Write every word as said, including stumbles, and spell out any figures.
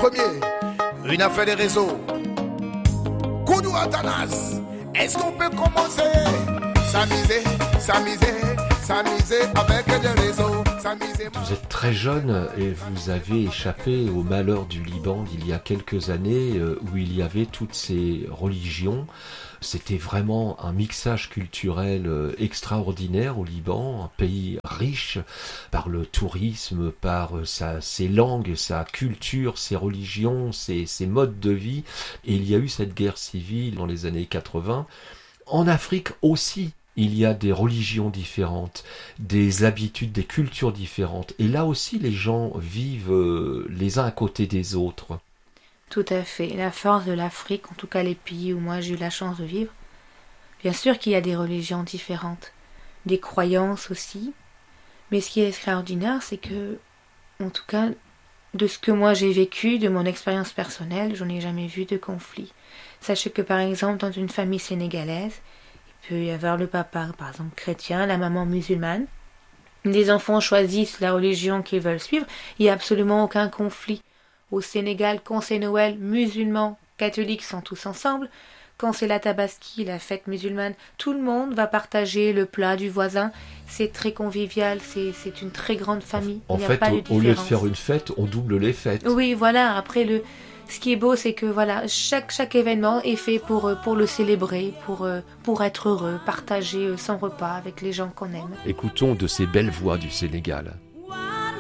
premier, une affaire des réseaux. Koudou Atanas, est-ce qu'on peut commencer? S'amuser, s'amuser, s'amuser avec des réseaux. S'amuser. Vous êtes très jeune et vous avez échappé au malheur du Liban d'il y a quelques années où il y avait toutes ces religions. C'était vraiment un mixage culturel extraordinaire au Liban, un pays riche par le tourisme, par sa, ses langues, sa culture, ses religions, ses, ses modes de vie. Et il y a eu cette guerre civile dans les années quatre-vingts. En Afrique aussi, il y a des religions différentes, des habitudes, des cultures différentes. Et là aussi, les gens vivent les uns à côté des autres. Tout à fait. La force de l'Afrique, en tout cas les pays où moi j'ai eu la chance de vivre, bien sûr qu'il y a des religions différentes, des croyances aussi, mais ce qui est extraordinaire, c'est que, en tout cas, de ce que moi j'ai vécu, de mon expérience personnelle, j'en ai jamais vu de conflit. Sachez que par exemple, dans une famille sénégalaise, il peut y avoir le papa, par exemple, chrétien, la maman musulmane, les enfants choisissent la religion qu'ils veulent suivre, il n'y a absolument aucun conflit. Au Sénégal, quand c'est Noël, musulmans, catholiques sont tous ensemble. Quand c'est la Tabaski, la fête musulmane, tout le monde va partager le plat du voisin. C'est très convivial, c'est, c'est une très grande famille. En Il n'y a fait, pas de au, différence. au lieu de faire une fête, on double les fêtes. Oui, voilà. Après, le, ce qui est beau, c'est que voilà, chaque, chaque événement est fait pour, pour le célébrer, pour, pour être heureux, partager son repas avec les gens qu'on aime. Écoutons de ces belles voix du Sénégal.